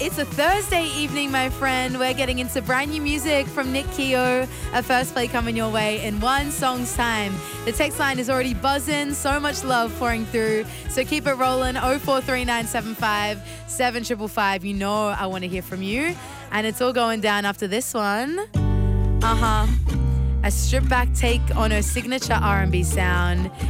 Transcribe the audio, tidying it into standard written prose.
It's a Thursday evening, my friend. We're getting into brand new music from Nick Keogh. A first play coming your way in one song's time. The text line is already buzzing. So much love pouring through. So keep it rolling. 043975 7555. You know I want to hear from you. And it's all going down after this one. A stripped back take on her signature R&B sound.